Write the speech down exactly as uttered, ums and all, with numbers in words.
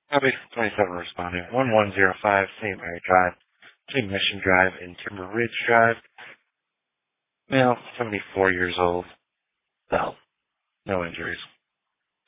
Copy. twenty-seven responding. one one zero five, Saint Mary Drive, between Mission Drive and Timber Ridge Drive. Male, seventy-four years old. Well, no injuries.